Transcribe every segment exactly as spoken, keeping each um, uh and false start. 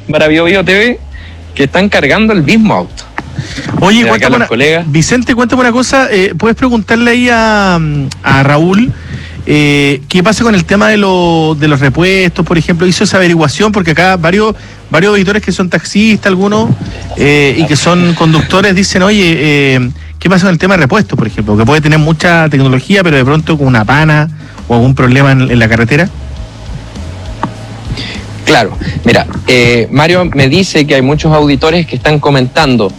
para Bio Bio T V que están cargando el mismo auto. Oye, cuéntame una, Vicente, cuéntame una cosa, eh, puedes preguntarle ahí a, a Raúl eh, qué pasa con el tema de, lo, de los repuestos, por ejemplo. Hizo esa averiguación porque acá varios varios auditores que son taxistas, algunos, eh, y que son conductores, dicen, oye, eh, ¿qué pasa con el tema de repuestos, por ejemplo? Que puede tener mucha tecnología, pero de pronto con una pana o algún problema en, en la carretera. Claro, mira, eh, Mario me dice que hay muchos auditores que están comentando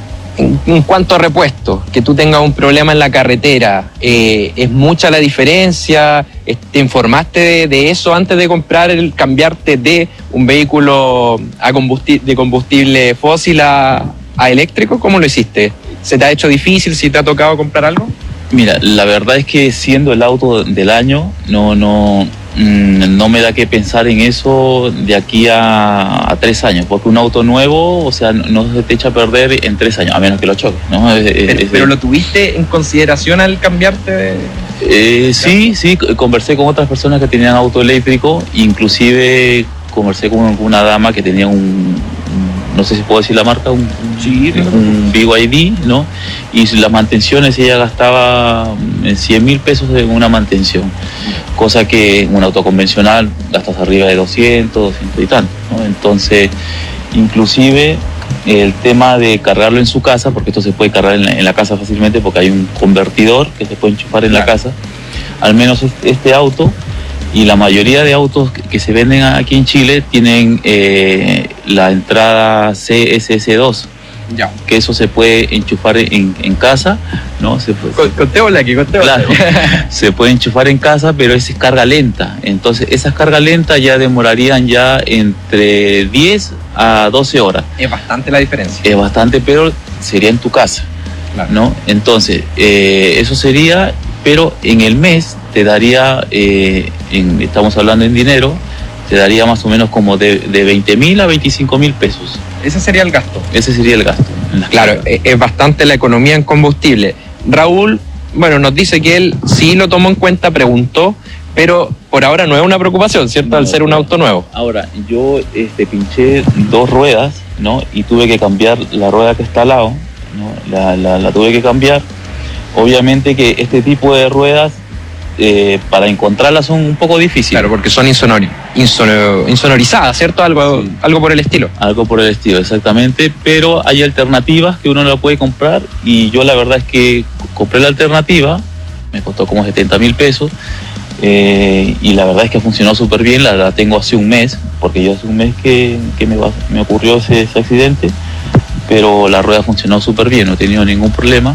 en, en cuanto a repuestos, que tú tengas un problema en la carretera, eh, ¿es mucha la diferencia? ¿Te informaste de, de eso antes de comprar, el cambiarte de un vehículo a combustible, de combustible fósil a, a eléctrico? ¿Cómo lo hiciste? ¿Se te ha hecho difícil? ¿Si te ha tocado comprar algo? Mira, la verdad es que siendo el auto del año, no, no, no me da que pensar en eso de aquí a, a tres años, porque un auto nuevo, o sea, no se te echa a perder en tres años, a menos que lo choques, ¿no? Es, pero, es, pero ¿lo tuviste en consideración al cambiarte de...? Eh, sí, sí, conversé con otras personas que tenían auto eléctrico, inclusive conversé con una dama que tenía un, no sé si puedo decir la marca, un, sí, un B Y D, ¿no? Y las mantenciones, ella gastaba cien mil pesos en una mantención, cosa que en un auto convencional gastas arriba de doscientos, doscientos y tanto, ¿no? Entonces, inclusive el tema de cargarlo en su casa, porque esto se puede cargar en la, en la casa fácilmente porque hay un convertidor que se puede enchufar en claro. la casa, al menos este auto y la mayoría de autos que, que se venden aquí en Chile tienen eh, la entrada C S S dos, ya. que eso se puede enchufar en, en casa, ¿no? Se puede, contémosle aquí, contémosle. Claro, se puede enchufar en casa, pero es carga lenta, entonces esas cargas lentas ya demorarían ya entre diez a doce horas. Es bastante la diferencia. Es bastante, pero sería en tu casa, claro. ¿no? Entonces, eh, eso sería, pero en el mes te daría, eh, en, estamos hablando en dinero, te daría más o menos como de, de veinte mil a veinticinco mil pesos. Ese sería el gasto. Ese sería el gasto. Claro, es, es bastante la economía en combustible. Raúl, bueno, nos dice que él sí lo tomó en cuenta, preguntó, pero por ahora no es una preocupación, ¿cierto? No, al ser un auto nuevo. Ahora, yo este, pinché dos ruedas, ¿no? Y tuve que cambiar la rueda que está al lado, ¿no? La, la, la tuve que cambiar. Obviamente que este tipo de ruedas, eh, para encontrarlas son un poco difíciles. Claro, porque son insonori, insonor, insonorizadas, ¿cierto? Algo, sí. algo por el estilo. Algo por el estilo, exactamente. Pero hay alternativas que uno la puede comprar y yo la verdad es que compré la alternativa, me costó como setenta mil pesos. Eh, y la verdad es que funcionó súper bien, la, la tengo hace un mes, porque yo hace un mes que, que me, va, me ocurrió ese, ese accidente, pero la rueda funcionó súper bien, no he tenido ningún problema.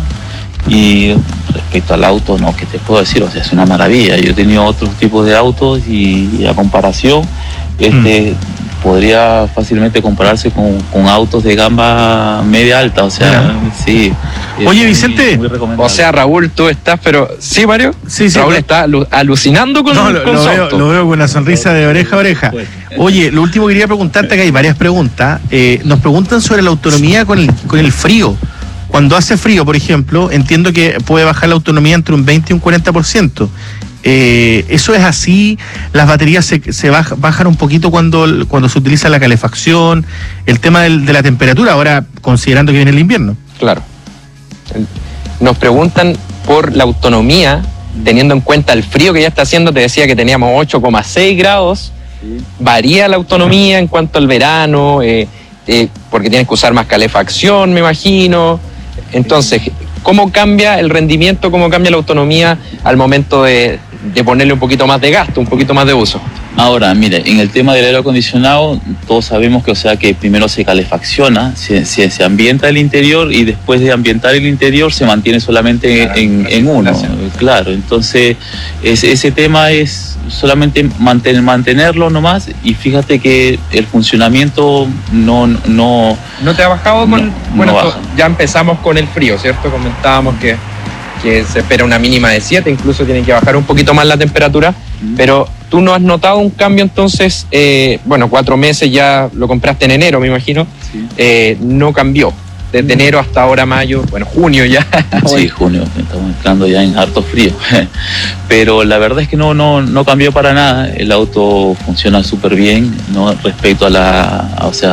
Y respecto al auto, no, ¿qué te puedo decir? O sea, es una maravilla. Yo he tenido otros tipos de autos y, y a comparación, este mm. podría fácilmente compararse con, con autos de gama media alta, o sea, yeah. sí. Oye, Vicente, muy, muy o sea, Raúl, tú estás, pero... ¿Sí, Mario? Sí, sí. Raúl pero... está alu alucinando con, no, lo, con lo su veo, auto. Lo veo con una sonrisa de oreja a oreja. Oye, lo último que quería preguntarte, que hay varias preguntas. Eh, nos preguntan sobre la autonomía con el, con el frío. Cuando hace frío, por ejemplo, entiendo que puede bajar la autonomía entre un veinte y un cuarenta por ciento. Eh, ¿Eso es así? ¿Las baterías se, se baja, bajan un poquito cuando, cuando se utiliza la calefacción? El tema del, de la temperatura, ahora considerando que viene el invierno. Claro. Nos preguntan por la autonomía, teniendo en cuenta el frío que ya está haciendo. Te decía que teníamos ocho coma seis grados. Sí. ¿Varía la autonomía en cuanto al verano? Eh, eh, porque tienes que usar más calefacción, me imagino. Entonces, ¿cómo cambia el rendimiento, cómo cambia la autonomía al momento de, de ponerle un poquito más de gasto, un poquito más de uso? Ahora, mire, en el tema del aire acondicionado, todos sabemos que, o sea, que primero se calefacciona, se, se, se ambienta el interior y después de ambientar el interior se mantiene solamente claro, en, en uno. Claro, entonces ese, ese tema es solamente mantener, mantenerlo nomás y fíjate que el funcionamiento no... ¿No, ¿No te ha bajado? Con, no, bueno, no baja. Ya empezamos con el frío, ¿cierto? Comentábamos que, que se espera una mínima de siete, incluso tiene que bajar un poquito más la temperatura, mm. pero... ¿Tú no has notado un cambio entonces? Eh, bueno, cuatro meses ya lo compraste en enero, me imagino. Sí. Eh, no cambió. Desde enero hasta ahora mayo, bueno, junio ya. Sí, junio, estamos entrando ya en harto frío. Pero la verdad es que no, no, no cambió para nada. El auto funciona súper bien, ¿no? Respecto a la, o sea,